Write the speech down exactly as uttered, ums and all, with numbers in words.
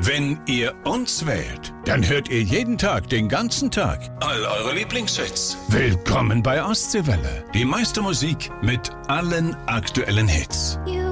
Wenn ihr uns wählt, dann hört ihr jeden Tag, den ganzen Tag, all eure Lieblingshits. Willkommen bei Ostseewelle. Die meiste Musik mit allen aktuellen Hits.